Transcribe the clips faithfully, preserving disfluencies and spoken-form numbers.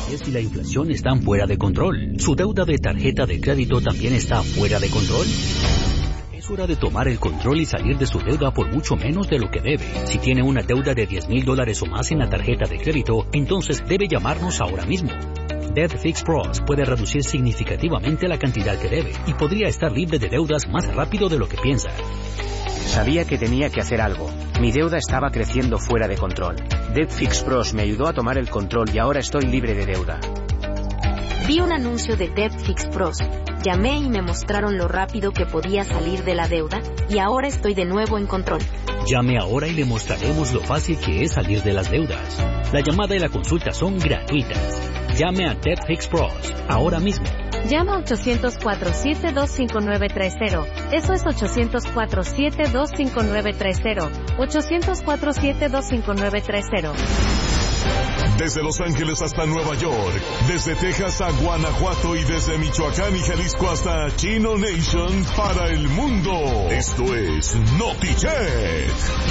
y la inflación están fuera de control. ¿Su deuda de tarjeta de crédito también está fuera de control? Es hora de tomar el control y salir de su deuda por mucho menos de lo que debe. Si tiene una deuda de diez mil dólares o más en la tarjeta de crédito, entonces debe llamarnos ahora mismo. Debt Fix Pros puede reducir significativamente la cantidad que debe y podría estar libre de deudas más rápido de lo que piensa. Sabía que tenía que hacer algo. Mi deuda estaba creciendo fuera de control. Debt Fix Pros me ayudó a tomar el control y ahora estoy libre de deuda. Vi un anuncio de Debt Fix Pros. Llamé y me mostraron lo rápido que podía salir de la deuda y ahora estoy de nuevo en control. Llame ahora y le mostraremos lo fácil que es salir de las deudas. La llamada y la consulta son gratuitas. Llame a Debt Fix Pros ahora mismo. Llama a ochocientos cuatro, siete dos cinco nueve tres cero. Eso es ochocientos cuatro, siete dos cinco nueve tres cero. ochocientos cuatro, siete dos cinco nueve tres cero. Desde Los Ángeles hasta Nueva York, desde Texas a Guanajuato y desde Michoacán y Jalisco hasta Chino Nation para el mundo. Esto es Noticheck.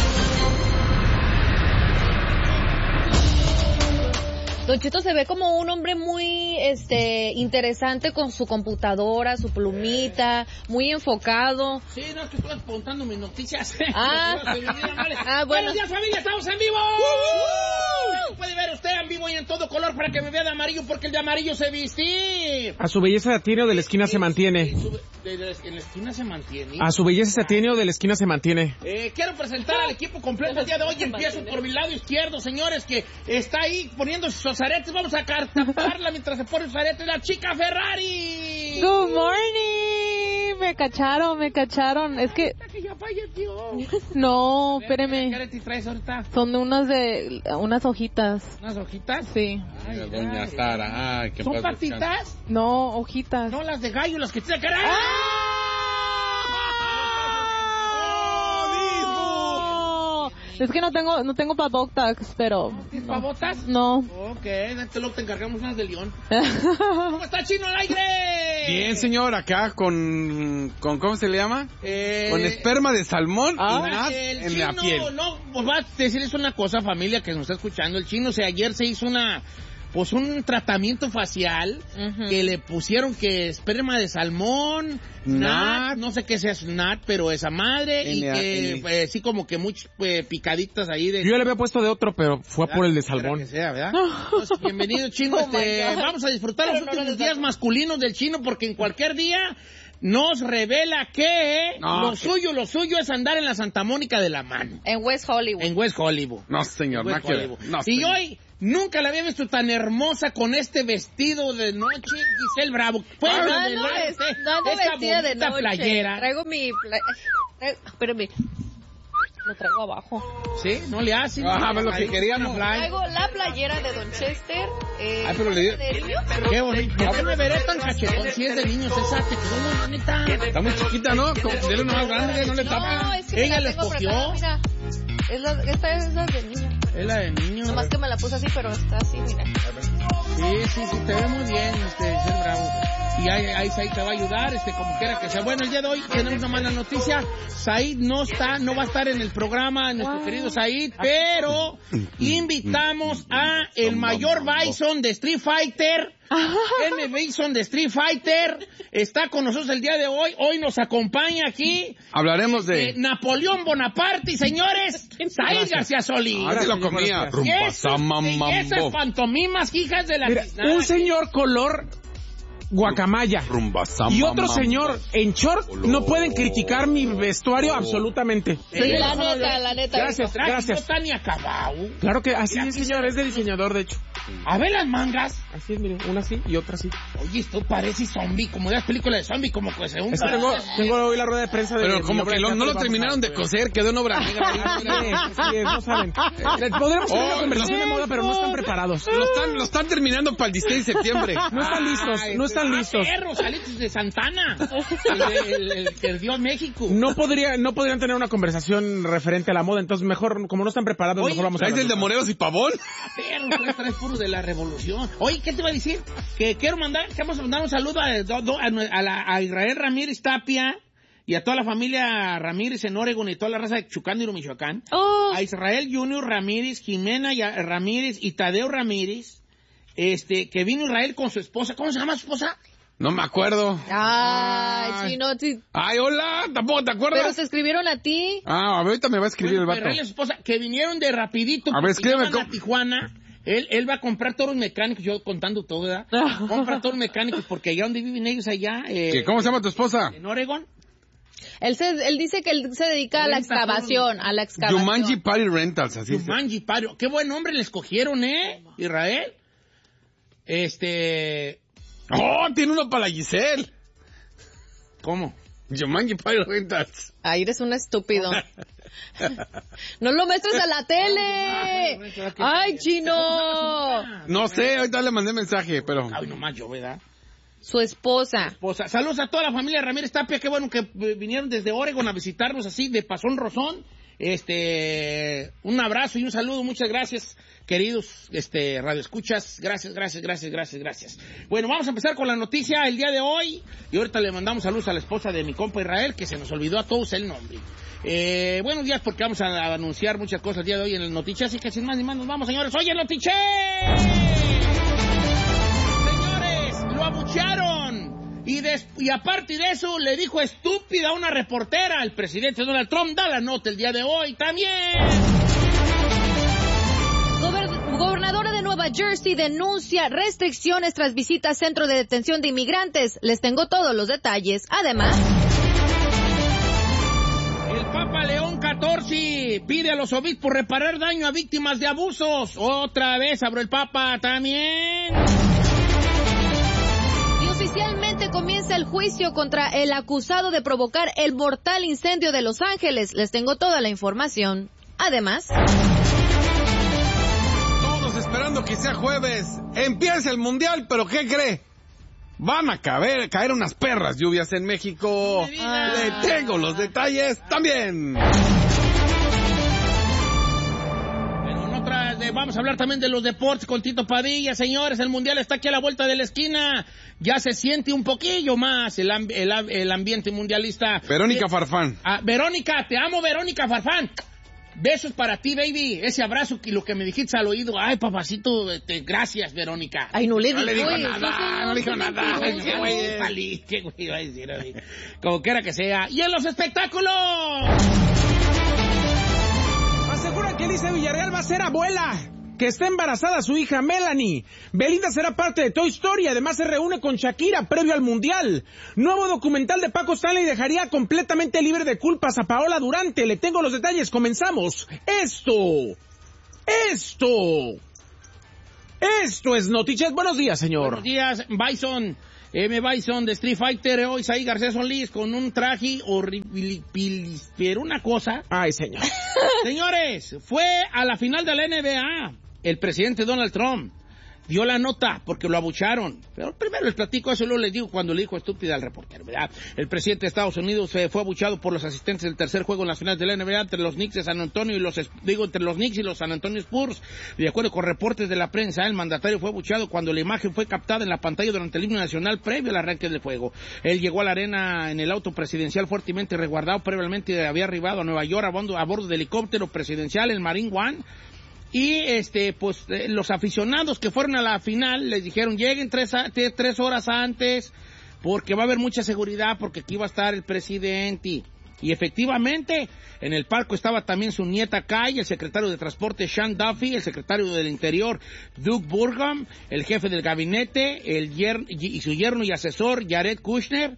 Don Cheto se ve como un hombre muy este interesante con su computadora, su plumita, muy enfocado. Sí, no, es que estoy apuntando mis noticias. Ah, ah bueno. Buenos días, familia, estamos en vivo. Uh-huh. Puede ver usted en vivo y en todo color para que me vea de amarillo, porque el de amarillo se viste. A su belleza se atiene o de la esquina se mantiene. De, de, de, en la esquina se mantiene. A su belleza se atiene o de la esquina se mantiene. Eh, quiero presentar al equipo completo el día de hoy. Empiezo por mi lado izquierdo, señores, que está ahí poniendo sus aretes. Vamos a taparla mientras se pone sus aretes. La chica Ferrari. Good morning. Me cacharon, me cacharon. Es que... No, espéreme. ¿Qué aretes traes ahorita? Son de unas de... unas hojitas. ¿Unas hojitas? Sí. Ay, ay, doña ay. Sara. Ay, qué ¿Son patitas? No, hojitas. No, las de gallo, las que te sacan. ¡Ah! Es que no tengo, no tengo pavotas, pero... ¿No tienes pavotas? No. Ok, este luego te encargamos unas de León. ¿Cómo está, Chino, al aire? Bien, señor, acá con... con ¿cómo se le llama? Eh, con esperma de salmón ah, y nat en chino, la piel. No, pues va a decirles una cosa, familia, que nos está escuchando. El Chino, o sea, ayer se hizo una... pues un tratamiento facial uh-huh. que le pusieron que esperma de salmón, nat, no sé qué sea nat, pero esa madre, y que eh, sí como que muchas eh, picaditas ahí de... Yo le había puesto de otro, pero fue por el de salmón. Que sea, ¿verdad? Pues, bienvenido, Chino. Oh este, vamos a disfrutar pero los últimos no, no, días no. masculinos del Chino, porque en cualquier día nos revela que no, lo que... suyo, lo suyo es andar en la Santa Mónica de la mano. En West Hollywood. En West Hollywood. No, señor, West Hollywood. No, y señor. hoy... nunca la había visto tan hermosa con este vestido de noche, Giselle Bravo. Pues no, no, no, es, no ando vestida de noche. Playera. Traigo mi... Pla... Espérame. Lo traigo abajo. ¿Sí? ¿No le hace? Ajá, no, lo que queríamos. Traigo la playera de Don Chester. Eh, Ay, pero le di... Qué bonito. ¿Por qué me veré tan cachetón si es de niños? Esa te quedó muy bonita. Está muy chiquita, ¿no? Dele una más grande, no le tapa. No, es que ella la escogió. Acá, mira. Es la, esta es la de niño. Es la de niño. Nomás que me la puse así, pero está así, mira. Sí, sí, sí, te ve muy bien, este, Giselle Bravo. Y ahí, ahí Said te va a ayudar, este, como quiera que sea. Bueno, el día de hoy tenemos una mala noticia. Said no está, no va a estar en el programa, nuestro wow. querido Said, pero invitamos a el mayor Bison de Street Fighter. M. Bison de Street Fighter está con nosotros el día de hoy. Hoy nos acompaña aquí. Hablaremos de... Eh, Napoleón Bonaparte y señores, Said García Solís. Ahora se lo comía. Esas pantomimas, hijas de la... Mira, un señor color guacamaya y otro señor en short. No pueden criticar mi vestuario absolutamente. Sí, la neta, la neta. Gracias, gracias. No está ni acabado. Claro que así es, señor, es de diseñador, de hecho. A ver las mangas. Así es, mire, una así y otra así. Oye, esto parece zombie, como de las películas de zombie, como que se un... Es que tengo, tengo hoy la rueda de prensa de... Pero como que lo, no lo terminaron de coser, quedó en obra negra. Sí, no saben. Podríamos tener una conversación de moda, pero no están preparados. Lo están, lo están terminando para el dieciséis de septiembre. No están listos, no están listos. Perros, salitos de Santana. El, el, el, el que dio a México. No podría, no podrían tener una conversación referente a la moda, entonces mejor, como no están preparados, Oye, mejor vamos a... ¿Es el de Morelos y Pavón? Perros, tres, tres puros de la revolución. Oye, ¿qué te iba a decir? Que quiero mandar, que vamos a mandar un saludo a, a, a, la, a Israel Ramírez Tapia y a toda la familia Ramírez en Oregon y toda la raza de Chucándiro, Michoacán. Oh. A Israel Junior Ramírez, Jimena Ramírez y Tadeo Ramírez. este, que vino Israel con su esposa. ¿Cómo se llama su esposa? No me acuerdo. Ay, Ay. chino, sí. Ay, hola, tampoco te acuerdas. Pero se escribieron a ti. Ah, ahorita me va a escribir Bueno, el vato. Israel y su esposa, que vinieron de rapidito. A ver, escríbeme. A Tijuana. Él, él va a comprar toros mecánicos, yo contando todo, ¿verdad? Compra toros mecánicos porque allá donde viven ellos allá... Eh, ¿Qué, ¿Cómo se llama tu esposa? En Oregon. Él, se, él dice que él se dedica a la excavación, a la excavación. Jumanji Party Rentals, así. Jumanji Party. Qué buen nombre le escogieron, ¿eh? Israel. Este... ¡Oh, tiene uno para la Giselle! ¿Cómo? Jumanji Party Rentals. Ay, eres un estúpido. ¡No lo muestres a la tele! ¡Ay, chino! No sé, ahorita le mandé mensaje, pero... Ay, nomás yo, ¿verdad? Su esposa. esposa. Saludos a toda la familia Ramírez Tapia. Qué bueno que vinieron desde Oregon a visitarnos así, de pasón rozón. Este, un abrazo y un saludo. Muchas gracias, queridos este, radioescuchas. Gracias, gracias, gracias, gracias, gracias. Bueno, vamos a empezar con la noticia el día de hoy. Y ahorita le mandamos saludos a la esposa de mi compa Israel, que se nos olvidó a todos el nombre. Eh, buenos días, porque vamos a, a anunciar muchas cosas el día de hoy en el Notiche. Así que sin más ni más nos vamos, señores. ¡Oye, el Notiche! Señores, lo abuchearon. Y, des, y aparte de eso, le dijo estúpida a una reportera. El presidente Donald Trump da la nota el día de hoy también. Gober- gobernadora de Nueva Jersey denuncia restricciones tras visita a centro de detención de inmigrantes. Les tengo todos los detalles. Además... El Papa León catorce pide a los obispos reparar daño a víctimas de abusos. Otra vez abrió el Papa también. Oficialmente comienza el juicio contra el acusado de provocar el mortal incendio de Los Ángeles. Les tengo toda la información. Además... Todos esperando que sea jueves. Empieza el Mundial, pero ¿qué cree? Van a caer, caer unas perras lluvias en México. Le tengo los detalles también. Vamos a hablar también de los deportes con Tito Padilla. Señores, el Mundial está aquí a la vuelta de la esquina. Ya se siente un poquillo más el, amb el, el ambiente mundialista. Verónica Farfán. Ah, Verónica, te amo, Verónica Farfán. Besos para ti, baby. Ese abrazo y lo que me dijiste al oído. Ay, papacito, te, gracias, Verónica. Ay, no le, no dijo, le dijo oye, nada. No le dijo nada. Qué güey, qué güey iba a decir hoy. Como quiera que sea. Y en los espectáculos... Aseguran que Elisa Villarreal va a ser abuela, que está embarazada su hija Melanie. Belinda será parte de Toy Story, además se reúne con Shakira previo al Mundial. Nuevo documental de Paco Stanley dejaría completamente libre de culpas a Paola Durante. Le tengo los detalles, comenzamos. Esto, esto, esto es Noticias. Buenos días, señor. Buenos días, Bison. M. Bison de Street Fighter, hoy Isaí García Solís con un traje horrible, pero una cosa. Ay, señor. Señores, fue a la final de la N B A. El presidente Donald Trump dio la nota porque lo abucharon. Pero primero les platico eso y luego les digo cuando le dijo estúpida al reportero, ¿verdad? El presidente de Estados Unidos eh, fue abuchado por los asistentes del tercer juego en las finales de la N B A entre los Knicks de San Antonio y los, digo, entre los Knicks y los San Antonio Spurs. De acuerdo con reportes de la prensa, el mandatario fue abuchado cuando la imagen fue captada en la pantalla durante el himno nacional previo al arranque del juego. Él llegó a la arena en el auto presidencial fuertemente resguardado. Previamente había arribado a Nueva York a bordo, a bordo del helicóptero presidencial, el Marine One. Y este, pues, eh, los aficionados que fueron a la final les dijeron, lleguen tres, a, tres horas antes, porque va a haber mucha seguridad, porque aquí va a estar el presidente. Y efectivamente, en el palco estaba también su nieta Kay, el secretario de Transporte Sean Duffy, el secretario del Interior Doug Burgum, el jefe del gabinete, el yer y su yerno y asesor Jared Kushner,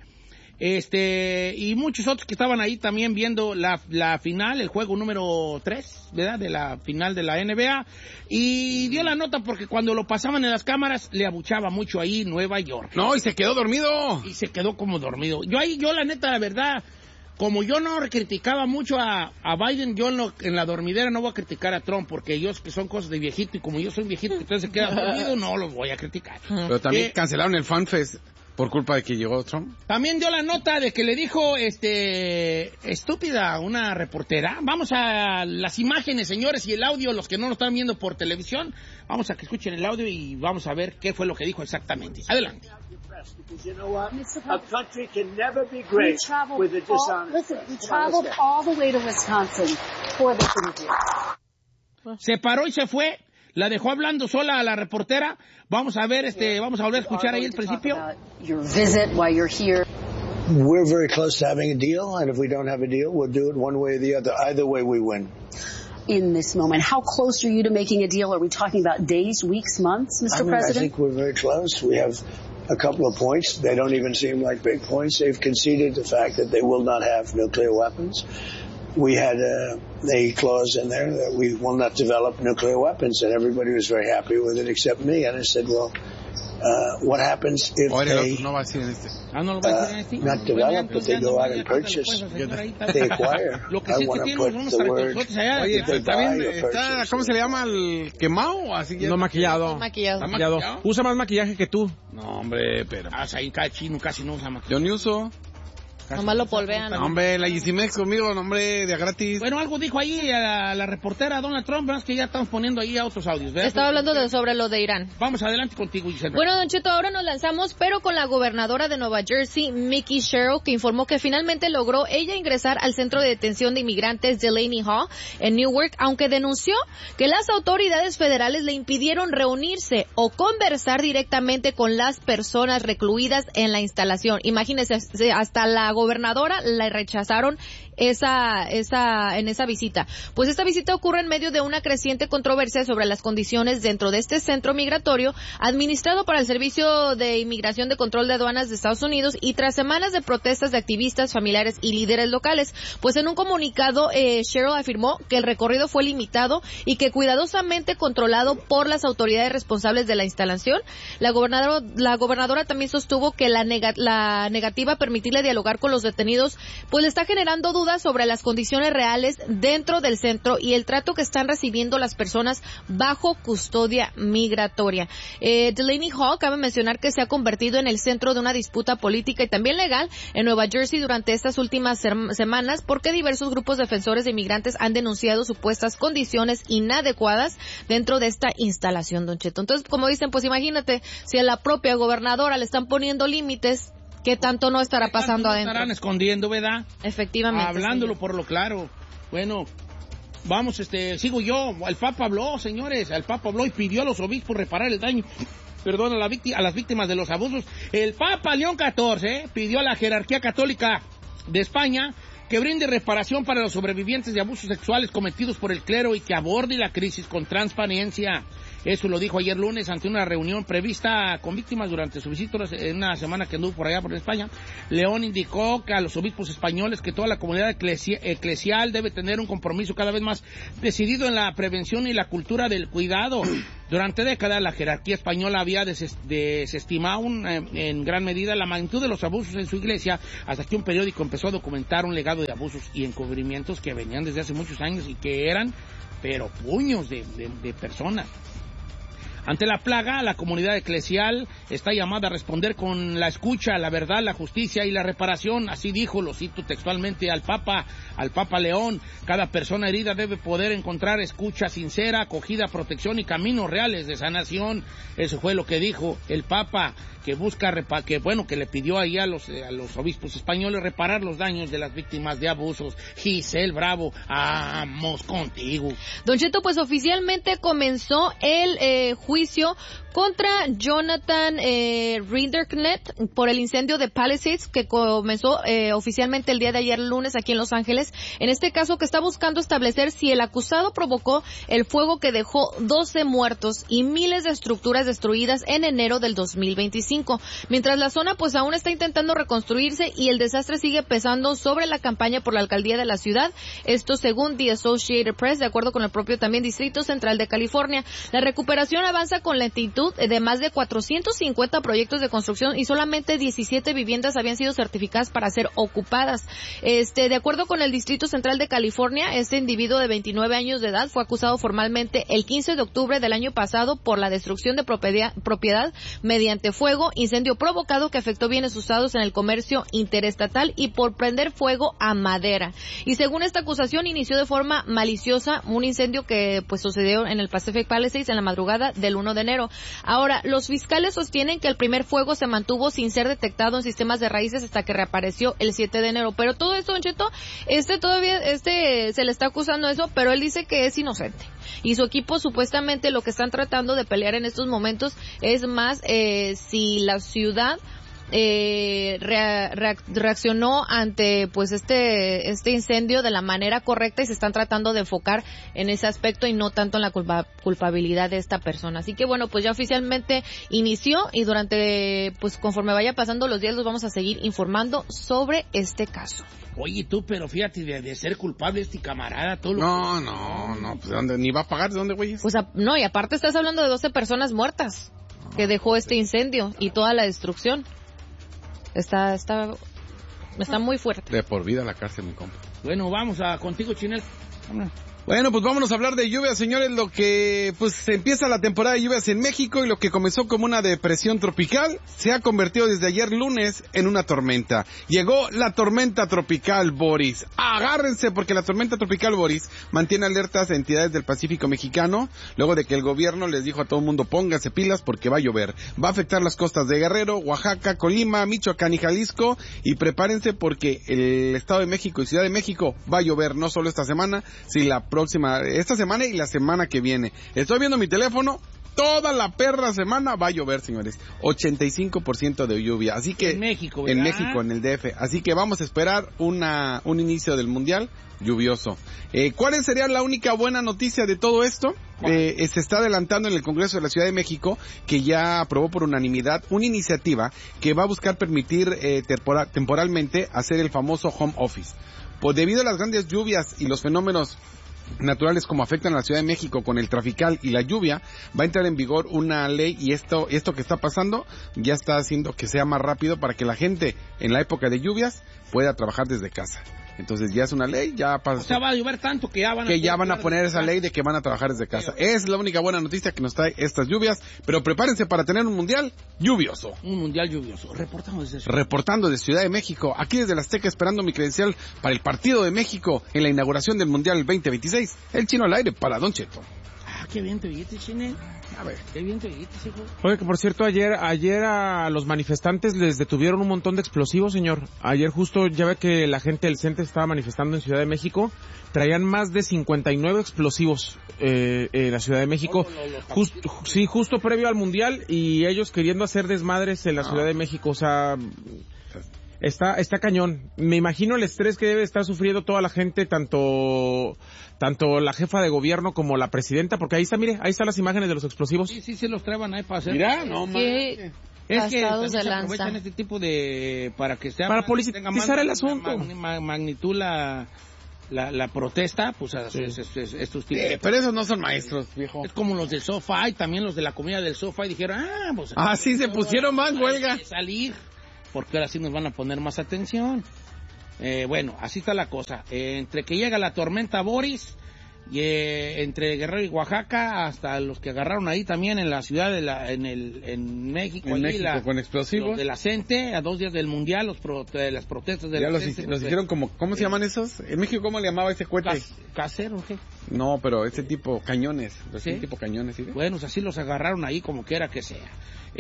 este, y muchos otros que estaban ahí también viendo la, la final, el juego número tres, ¿verdad? De la final de la N B A, y dio la nota porque cuando lo pasaban en las cámaras le abuchaba mucho ahí Nueva York. No, y se quedó dormido. Y se quedó como dormido. Yo ahí, yo la neta, la verdad, como yo no criticaba mucho a, a Biden, yo en, lo, en la dormidera no voy a criticar a Trump, porque ellos que son cosas de viejito, y como yo soy viejito, entonces se queda dormido, no los voy a criticar. Pero también eh, cancelaron el FanFest por culpa de que llegó Trump. También dio la nota de que le dijo, este, estúpida una reportera. Vamos a las imágenes, señores, y el audio, los que no lo están viendo por televisión, vamos a que escuchen el audio y vamos a ver qué fue lo que dijo exactamente. Adelante. Because you know what? A country can never be great with a dishonest. Listen, we traveled all the way to Wisconsin for this interview. Se paró y se fue. La dejó hablando sola a la reportera. Vamos a ver, este, vamos a volver a escuchar ahí el principio. Your visit, why you're here. We're very close to having a deal, and if we don't have a deal, we'll do it one way or the other. Either way, we win. In this moment, how close are you to making a deal? Are we talking about days, weeks, months, Mister I mean, President? I think we're very close. We have a couple of points. They don't even seem like big points. They've conceded the fact that they will not have nuclear weapons. We had a, a clause in there that we will not develop nuclear weapons, and everybody was very happy with it except me. And I said, well, uh, what happens if Oye, they no va a decir en este. Ah, no lo va a decir en este. uh, not develop, but they go out and purchase, they acquire? Lo que I sí es que want to tiene put unos the word cartoncitos allá. Oye, that they está bien, buy or está, purchase. ¿cómo se le llama? ¿El quemado? Así ya. No, maquillado. Maquillado. ¿Está Maquillado. maquillado? Usa más maquillaje que tú. No, hombre, pero. Ah, ahí cada chino casi no usa maquillaje. Yo ni uso. Nomás lo polvean. No, hombre, la Yisimex conmigo, no, hombre, de a gratis. Bueno, algo dijo ahí a la, la reportera Donald Trump, ¿verdad? Que ya estamos poniendo ahí otros audios, ¿verdad? Estaba hablando de, sobre lo de Irán. Vamos adelante contigo, Giselle. Bueno, Don Cheto, ahora nos lanzamos, pero con la gobernadora de Nueva Jersey, Mickey Sherrill, que informó que finalmente logró ella ingresar al centro de detención de inmigrantes Delaney Hall en Newark, aunque denunció que las autoridades federales le impidieron reunirse o conversar directamente con las personas recluidas en la instalación. Imagínense, hasta la gobernadora la rechazaron esa, esa, en esa visita. Pues esta visita ocurre en medio de una creciente controversia sobre las condiciones dentro de este centro migratorio administrado por el Servicio de Inmigración de Control de Aduanas de Estados Unidos y tras semanas de protestas de activistas, familiares y líderes locales. Pues en un comunicado, eh, Sherrill afirmó que el recorrido fue limitado y que cuidadosamente controlado por las autoridades responsables de la instalación. La gobernadora, la gobernadora también sostuvo que la, nega, la negativa a permitirle dialogar con los detenidos pues le está generando dudas sobre las condiciones reales dentro del centro y el trato que están recibiendo las personas bajo custodia migratoria. Eh, Delaney Hall, cabe mencionar que se ha convertido en el centro de una disputa política y también legal en Nueva Jersey durante estas últimas ser- semanas porque diversos grupos defensores de inmigrantes han denunciado supuestas condiciones inadecuadas dentro de esta instalación, Don Cheto. Entonces, como dicen, pues imagínate, si a la propia gobernadora le están poniendo límites, ¿qué tanto no estará pasando no adentro? Estarán escondiendo, ¿verdad? Efectivamente. Hablándolo señor. por lo claro. Bueno, vamos, este, sigo yo. El Papa habló, señores. El Papa habló y pidió a los obispos reparar el daño. Perdón, a, la víctima, a las víctimas de los abusos. El Papa León catorce eh, pidió a la jerarquía católica de España que brinde reparación para los sobrevivientes de abusos sexuales cometidos por el clero y que aborde la crisis con transparencia. Eso lo dijo ayer lunes ante una reunión prevista con víctimas durante su visita en una semana que anduvo por allá por España. León indicó que a los obispos españoles que toda la comunidad eclesi- eclesial debe tener un compromiso cada vez más decidido en la prevención y la cultura del cuidado. Durante décadas la jerarquía española había des- desestimado un, eh, en gran medida la magnitud de los abusos en su iglesia hasta que un periódico empezó a documentar un legado de abusos y encubrimientos que venían desde hace muchos años y que eran, pero puños de, de, de personas. Ante la plaga, la comunidad eclesial está llamada a responder con la escucha, la verdad, la justicia y la reparación. Así dijo, lo cito textualmente al Papa, al Papa León. Cada persona herida debe poder encontrar escucha sincera, acogida, protección y caminos reales de sanación. Eso fue lo que dijo el Papa, que busca, repa- que bueno, que le pidió ahí a los, a los obispos españoles reparar los daños de las víctimas de abusos. Giselle Bravo, vamos contigo. Don Cheto, pues oficialmente comenzó el eh, juicio contra Jonathan eh, Rinderknecht por el incendio de Palisades que comenzó eh, oficialmente el día de ayer lunes aquí en Los Ángeles. En este caso que está buscando establecer si el acusado provocó el fuego que dejó doce muertos y miles de estructuras destruidas en enero del dos mil veinticinco. Mientras la zona pues aún está intentando reconstruirse y el desastre sigue pesando sobre la campaña por la alcaldía de la ciudad. Esto según The Associated Press, de acuerdo con el propio también Distrito Central de California. La recuperación avanza con lentitud de más de cuatrocientos cincuenta proyectos de construcción y solamente diecisiete viviendas habían sido certificadas para ser ocupadas. Este, de acuerdo con el Distrito Central de California, este individuo de veintinueve años de edad fue acusado formalmente el quince de octubre del año pasado por la destrucción de propiedad, propiedad mediante fuego, incendio provocado que afectó bienes usados en el comercio interestatal y por prender fuego a madera. Y según esta acusación, inició de forma maliciosa un incendio que pues sucedió en el Pacific Palisades en la madrugada del uno de enero. Ahora, los fiscales sostienen que el primer fuego se mantuvo sin ser detectado en sistemas de raíces hasta que reapareció el siete de enero. Pero todo esto, Don Cheto, este todavía, este se le está acusando eso, pero él dice que es inocente. Y su equipo supuestamente lo que están tratando de pelear en estos momentos es más eh, si la ciudad eh, rea, rea, reaccionó ante pues este este incendio de la manera correcta, y se están tratando de enfocar en ese aspecto y no tanto en la culpa, culpabilidad de esta persona. Así que bueno, pues ya oficialmente inició, y durante pues conforme vaya pasando los días los vamos a seguir informando sobre este caso. Oye, tú, pero fíjate, de, de ser culpable este camarada, todo lo No, que... no, no, pues ¿de dónde? ¿Ni va a pagar? ¿De dónde, güey? Pues a, no, y aparte estás hablando de doce personas muertas que dejó este incendio y toda la destrucción. Está, está, está muy fuerte. De por vida la cárcel, mi compa. Bueno, vamos a contigo, Chinel. Vámonos. Bueno, pues vámonos a hablar de lluvias, señores. Lo que, pues, empieza la temporada de lluvias en México, y lo que comenzó como una depresión tropical se ha convertido desde ayer lunes en una tormenta. Llegó la tormenta tropical Boris. Agárrense, porque la tormenta tropical Boris mantiene alertas a entidades del Pacífico mexicano, luego de que el gobierno les dijo a todo el mundo: pónganse pilas porque va a llover. Va a afectar las costas de Guerrero, Oaxaca, Colima, Michoacán y Jalisco, y prepárense porque el Estado de México y Ciudad de México va a llover, no solo esta semana, sino la próxima, esta semana y la semana que viene. Estoy viendo mi teléfono, toda la perra semana va a llover, señores. ochenta y cinco por ciento de lluvia, así que... En México, ¿verdad? En México, en el D F. Así que vamos a esperar una un inicio del Mundial lluvioso. Eh, ¿Cuál sería la única buena noticia de todo esto? Eh, se está adelantando en el Congreso de la Ciudad de México, que ya aprobó por unanimidad una iniciativa que va a buscar permitir eh, tempora, temporalmente hacer el famoso home office. Pues debido a las grandes lluvias y los fenómenos naturales como afectan a la Ciudad de México con el trafical y la lluvia, va a entrar en vigor una ley, y esto esto que está pasando ya está haciendo que sea más rápido para que la gente en la época de lluvias pueda trabajar desde casa. Entonces ya es una ley, ya pasó. O sea, va a llover tanto que ya van a... Que ya van a poner esa ley de que van a trabajar desde casa. Es la única buena noticia que nos trae estas lluvias, pero prepárense para tener un mundial lluvioso. Un mundial lluvioso. Reportamos desde... Reportando de Ciudad de México, aquí desde la Azteca, esperando mi credencial para el partido de México en la inauguración del Mundial veinte veintiséis. El Chino al aire para Don Cheto. Ah, qué bien te viste, Chine. A ver, qué bien te viste, hijo. Oye, que por cierto, ayer ayer a los manifestantes les detuvieron un montón de explosivos, señor. Ayer justo, ya ve que la gente del CENTE estaba manifestando en Ciudad de México. Traían más de cincuenta y nueve explosivos eh, en la Ciudad de México. Oh, no, no, no, Just, sí, justo previo al Mundial, y ellos queriendo hacer desmadres en la no. Ciudad de México. O sea... Está, está cañón. Me imagino el estrés que debe estar sufriendo toda la gente, tanto, tanto la jefa de gobierno como la presidenta, porque ahí está, mire, ahí están las imágenes de los explosivos. Sí, sí, se los traban ahí para hacer. Mira, no, ¿Qué? Es que se aprovechan este tipo de, para que sea para politizar el asunto. Mag, magnitud la, la, la protesta, pues sí. es, es, es, estos tipos. Eh, pero esos no son maestros, viejo. Es como los del sofá, y también los de la comida del sofá, y dijeron, ah, pues. Ah, sí, se pusieron más huelga. Salir. Porque ahora sí nos van a poner más atención. Eh, bueno, así está la cosa. Eh, entre que llega la tormenta Boris, y eh, entre Guerrero y Oaxaca, hasta los que agarraron ahí también en la ciudad de la, en el, en México, en allí, México la, con explosivos, los de la CENTE, a dos días del mundial, los pro, de las protestas de ya la los, CENTE, los hicieron como, ¿cómo se llaman esos? En México, ¿cómo le llamaba ese cohete? ¿Casero qué? No, pero ese tipo cañones, ¿sí? Ese tipo cañones, ¿sí? Bueno, así los agarraron ahí como quiera que sea.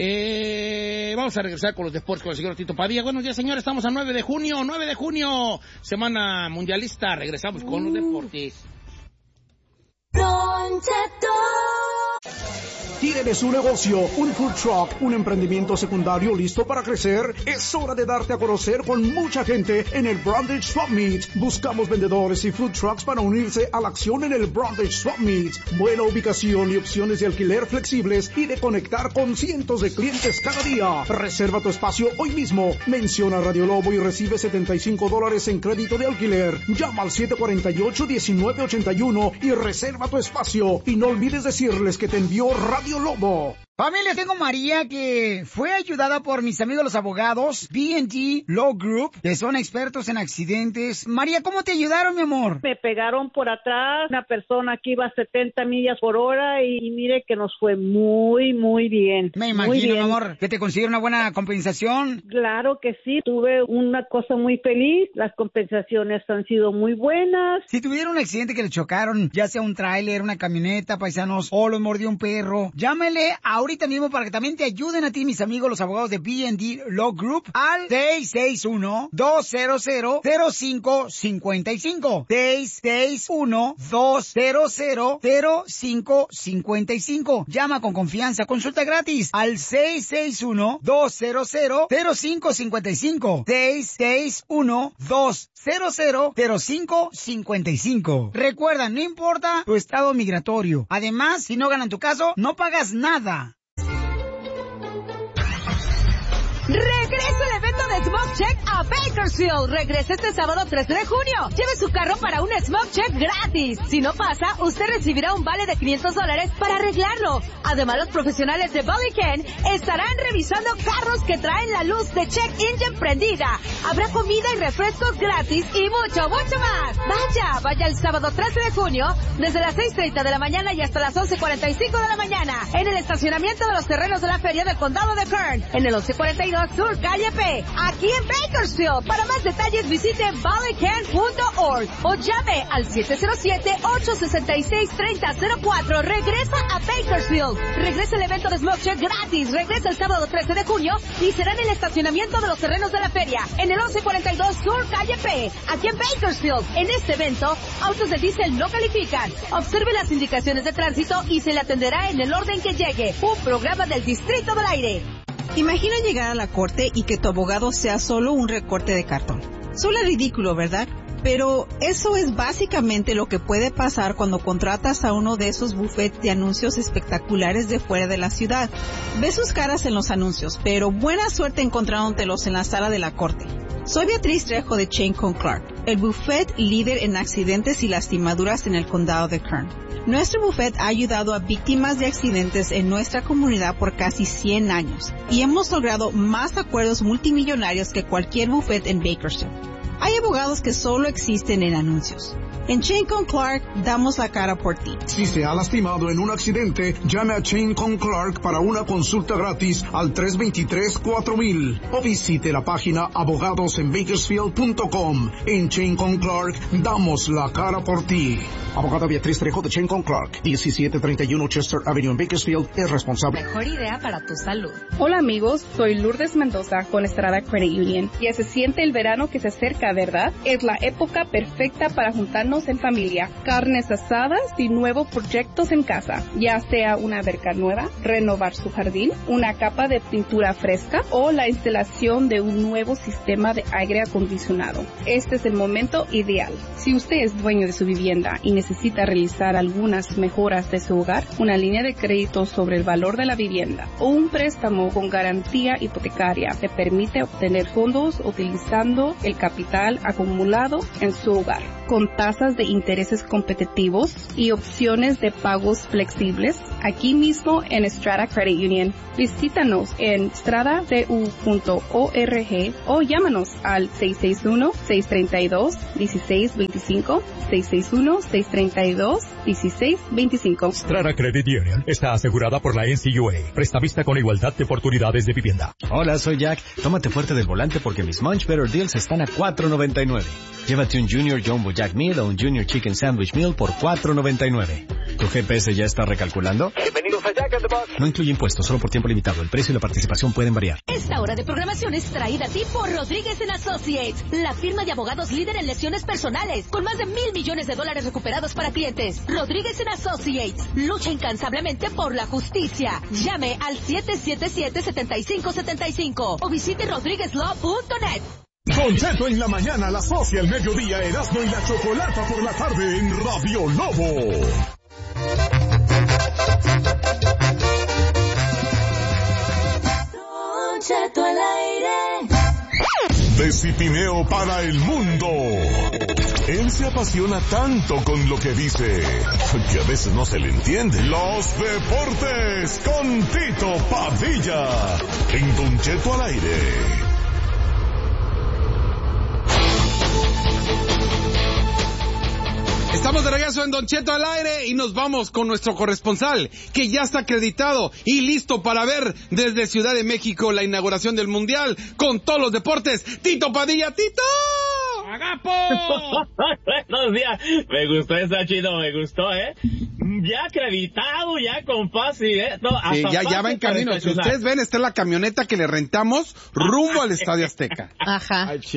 Eh, vamos a regresar con los deportes con el señor Tito Padilla. Buenos días, señores, estamos a nueve de junio, nueve de junio, semana mundialista. Regresamos con uh. los deportes. ¿Tiene su negocio un food truck, un emprendimiento secundario listo para crecer? Es hora de darte a conocer con mucha gente en el Brandage Swap Meet. Buscamos vendedores y food trucks para unirse a la acción en el Brandage Swap Meet. Buena ubicación y opciones de alquiler flexibles y de conectar con cientos de clientes cada día. Reserva tu espacio hoy mismo. Menciona Radio Lobo y recibe setenta y cinco dólares en crédito de alquiler. Llama al siete cuatro ocho, uno nueve ocho uno y reserva tu espacio. Y no olvides decirles que te envió Radio Lobo. Familia, tengo María que fue ayudada por mis amigos los abogados B and D Law Group, que son expertos en accidentes. María, ¿cómo te ayudaron, mi amor? Me pegaron por atrás, una persona que iba a setenta millas por hora y, y mire que nos fue muy, muy bien. Me imagino, muy bien. mi amor, que te consiguieron una buena compensación. Claro que sí, tuve una cosa muy feliz, las compensaciones han sido muy buenas. Si tuvieron un accidente que le chocaron, ya sea un tráiler, una camioneta, paisanos, o los mordió un perro, llámele ahorita mismo para que también te ayuden a ti, mis amigos, los abogados de B and D Law Group, al seis seis uno, dos cero cero, cero cinco cinco cinco. seis seis uno, dos cero cero, cero cinco cinco cinco. Llama con confianza, consulta gratis al seis seis uno, dos cero cero, cero cinco cinco cinco. seis seis uno, dos cero cero, cero cinco cinco cinco. Recuerda, no importa tu estado migratorio. Además, si no ganan tu caso, no pagas nada. Regresa el evento de Smoke Check a Bakersfield. Regresa este sábado tres de junio. Lleve su carro para un Smoke Check gratis. Si no pasa, usted recibirá un vale de quinientos dólares para arreglarlo. Además, los profesionales de Ballycan estarán revisando carros que traen la luz de Check Engine prendida. Habrá comida y refrescos gratis y mucho, mucho más. Vaya, vaya el sábado trece de junio desde las seis treinta de la mañana y hasta las once cuarenta y cinco de la mañana en el estacionamiento de los terrenos de la feria del condado de Kern en el once cuarenta y dos Sur Calle P, aquí en Bakersfield. Para más detalles visite ballycan punto org o llame al siete cero siete, ocho seis seis, tres cero cero cuatro. Regresa a Bakersfield. Regresa el evento de Smoke Check gratis. Regresa el sábado trece de junio y será en el estacionamiento de los terrenos de la feria en el once cuarenta y dos Sur Calle P, aquí en Bakersfield. En este evento, autos de diésel no califican. Observe las indicaciones de tránsito y se le atenderá en el orden que llegue. Un programa del Distrito del Aire. Imagina llegar a la corte y que tu abogado sea solo un recorte de cartón. Suena ridículo, ¿verdad? Pero eso es básicamente lo que puede pasar cuando contratas a uno de esos buffets de anuncios espectaculares de fuera de la ciudad. Ves sus caras en los anuncios, pero buena suerte encontrándotelos en la sala de la corte. Soy Beatriz Trejo de Chain Con Clark, el buffet líder en accidentes y lastimaduras en el condado de Kern. Nuestro buffet ha ayudado a víctimas de accidentes en nuestra comunidad por casi cien años y hemos logrado más acuerdos multimillonarios que cualquier buffet en Bakersfield. Hay abogados que solo existen en anuncios. En Chain Con Clark damos la cara por ti. Si se ha lastimado en un accidente, llame a Chain Con Clark para una consulta gratis al tres dos tres, cuatro mil o visite la página abogados en bakersfield punto com. En Chain Con Clark damos la cara por ti. Abogada Beatriz Trejo de Chain Con Clark, diecisiete treinta y uno Chester Avenue en Bakersfield, es responsable. Mejor idea para tu salud. Hola amigos, soy Lourdes Mendoza con Estrada Credit Union. Ya se siente el verano que se acerca, ¿verdad? Es la época perfecta para juntarnos en familia, carnes asadas y nuevos proyectos en casa, ya sea una alberca nueva, renovar su jardín, una capa de pintura fresca o la instalación de un nuevo sistema de aire acondicionado. Este es el momento ideal. Si usted es dueño de su vivienda y necesita realizar algunas mejoras de su hogar, una línea de crédito sobre el valor de la vivienda o un préstamo con garantía hipotecaria le permite obtener fondos utilizando el capital acumulado en su hogar, con tasas de intereses competitivos y opciones de pagos flexibles aquí mismo en Estrada Credit Union. Visítanos en strada c u punto org o llámanos al seis seis uno, seis tres dos, uno seis dos cinco, seis seis uno, seis tres dos, uno seis dos cinco. Strada Credit Union está asegurada por la N C U A. Prestamista con igualdad de oportunidades de vivienda. Hola, soy Jack. Tómate fuerte del volante porque mis Munch Better Deals están a cuatro noventa y nueve. Llévate un Junior Jumbo Jack Meal o un Junior Chicken Sandwich Meal por cuatro noventa y nueve. ¿Tu G P S ya está recalculando? Bienvenidos a Jack in the Box. No incluye impuestos, solo por tiempo limitado. El precio y la participación pueden variar. Esta hora de programación es traída a ti por Rodríguez and Associates, la firma de abogados líder en lesiones personales, con más de mil millones de dólares recuperados para clientes. Rodríguez and Associates lucha incansablemente por la justicia. Llame al siete siete siete, siete cinco siete cinco o visite rodríguez law punto net. Don Cheto en la mañana, las doce al mediodía, Erasmo y la Chocolata por la tarde en Radio Lobo. Don Cheto al aire. De Cipineo para el mundo. Él se apasiona tanto con lo que dice que a veces no se le entiende. Los deportes con Tito Padilla en Don Cheto al aire. Estamos de regreso en Don Cheto al aire y nos vamos con nuestro corresponsal, que ya está acreditado y listo para ver desde Ciudad de México la inauguración del Mundial con todos los deportes. Tito Padilla, ¡Tito! ¡Agapo! Buenos días. Me gustó esa, Chino, me gustó, ¿eh? Ya acreditado, ya con fácil, ¿eh? No, sí, ya, ya va en camino. Si ustedes ven, está la camioneta que le rentamos rumbo al Estadio Azteca. Ajá. Ay,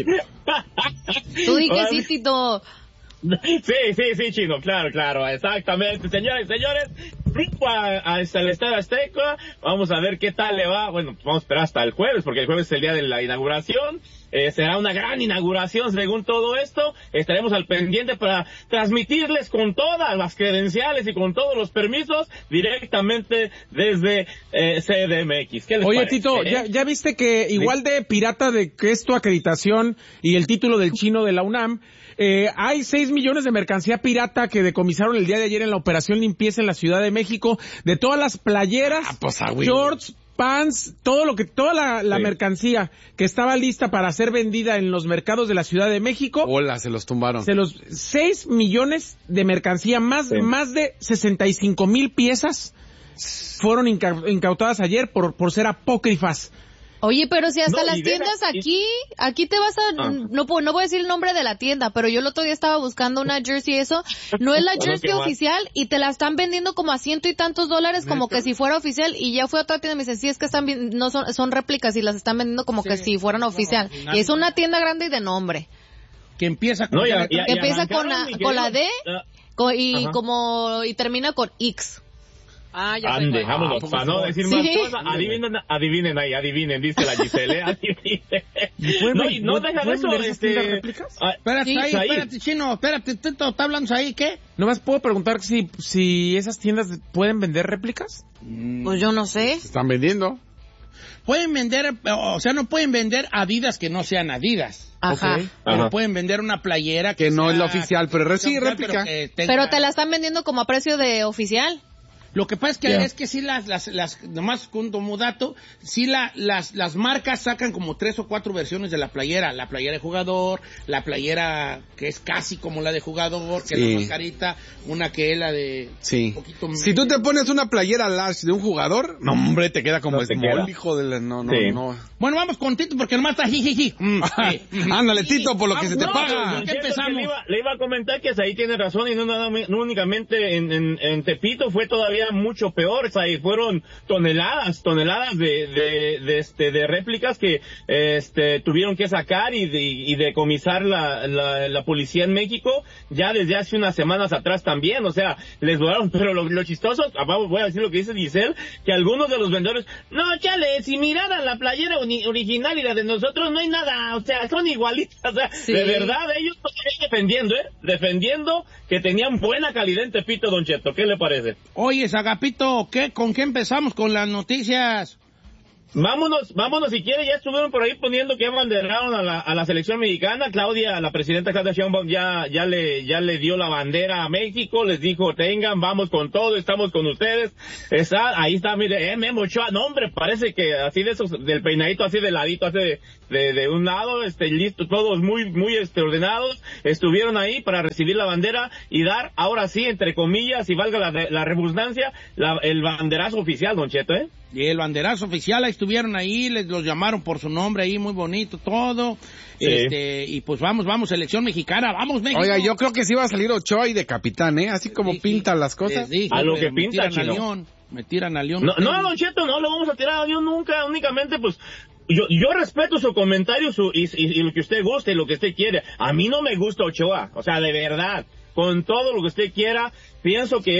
tú dije sí, Tito. Sí, sí, sí, Chino, claro, claro, exactamente. Señores, señores, rumbo hasta el Estadio Azteca, vamos a ver qué tal le va. Bueno, vamos a esperar hasta el jueves, porque el jueves es el día de la inauguración. Eh, será una gran inauguración según todo esto. Estaremos al pendiente para transmitirles con todas las credenciales y con todos los permisos directamente desde eh, C D M X. ¿Qué les Oye, parece, Tito, eh? ¿ya, ¿ya viste que igual de pirata de que es tu acreditación y el título del chino de la UNAM, eh, hay seis millones de mercancía pirata que decomisaron el día de ayer en la operación limpieza en la Ciudad de México, de todas las playeras, ah, pues, ah, shorts, pants, todo lo que, toda la, la sí. mercancía que estaba lista para ser vendida en los mercados de la Ciudad de México. Hola, se los tumbaron. Se los, seis millones de mercancía, más, sí. más de sesenta y cinco mil piezas fueron inca, incautadas ayer por, por ser apócrifas. Oye, pero si hasta No, las tiendas deja, aquí, aquí te vas a, ah. no, no voy a decir el nombre de la tienda, pero yo el otro día estaba buscando una jersey, eso, no es la jersey oficial y te la están vendiendo como a ciento y tantos dólares, como que si fuera oficial, y ya fue a otra tienda y me dicen, sí, es que están, no son, son réplicas y las están vendiendo como sí, que si fueran oficial. No, y es una tienda grande y de nombre. Que empieza con, no, ya, ya, que empieza con la, con la D con, y Ajá. como, y termina con X. Ah, ya Ande, vámonos, para no decir sí. más cosas, adivinen, adivinen ahí, adivinen, dice la Giselle, adivinen. No, y no deja de eso, este... réplicas? Ah, espérate, sí, ahí, espérate, Chino, espérate, ¿Tito está hablando ahí, qué? ¿No más puedo preguntar si, si esas tiendas pueden vender réplicas? Pues yo no sé. Están vendiendo. Pueden vender, o sea, no pueden vender Adidas que no sean Adidas. Ajá. Okay. Pero Ajá. pueden vender una playera que, que no sea, es la oficial, pero sí, réplica. Pero, tenga... pero te la están vendiendo como a precio de oficial. Lo que pasa es que yeah. es que sí las, las, las, nomás como dato, sí la, las, las marcas sacan como tres o cuatro versiones de la playera. La playera de jugador, la playera que es casi como la de jugador, que sí. es la más carita, una que es la de... Sí. Un poquito si tú te pones una playera large de un jugador, no hombre, te queda como no small, hijo de la... No, no, sí. no. Bueno, vamos con Tito porque nomás está jijiji. Mm, sí. Ándale, Tito, por lo que se te no, paga. ¿Qué empezamos? Le iba, le iba a comentar que ahí tiene razón y no, no, no únicamente en, en, en Tepito, fue todavía mucho peor, o sea, y fueron toneladas, toneladas de, de, de, este, de réplicas que este, tuvieron que sacar y, de, y decomisar la, la, la policía en México ya desde hace unas semanas atrás también, o sea, les duraron, pero lo, lo chistoso, voy a decir lo que dice Giselle, que algunos de los vendedores, no, chale, si miraran la playera original y la de nosotros, no hay nada, o sea, son igualitas, o sea, sí. de verdad, ellos están defendiendo, ¿eh? Defendiendo que tenían buena calidad en Tepito, Don Cheto, ¿qué le parece? Oye, Agapito, ¿qué, ¿con qué empezamos con las noticias? Vámonos, vámonos si quiere, ya estuvieron por ahí poniendo que abanderaron a la, a la selección mexicana. Claudia, la presidenta Claudia Sheinbaum ya, ya le, ya le dio la bandera a México, les dijo, tengan, vamos con todo, estamos con ustedes. Está, ahí está, mire, eh, Memo Ochoa, no hombre, parece que así de esos, del peinadito así de ladito, así de, de, de un lado, este, listo, todos muy, muy, este, ordenados, estuvieron ahí para recibir la bandera y dar, ahora sí, entre comillas, y valga la, la redundancia, la, el banderazo oficial, Don Cheto, ¿eh? Y el banderazo oficial, ahí estuvieron ahí, les los llamaron por su nombre ahí, muy bonito todo. Sí. Este, y pues vamos, vamos, selección mexicana, vamos México. Oiga, yo creo que sí va a salir Ochoa y de capitán, ¿eh? Así como sí, pintan las cosas. Dije, a lo que pinta, me tiran a León, me tiran a León. No, no, Don Cheto, no lo vamos a tirar a León nunca, únicamente pues... Yo, yo respeto su comentario su, y, y, y lo que usted guste y lo que usted quiere. A mí no me gusta Ochoa, o sea, de verdad, con todo lo que usted quiera, pienso que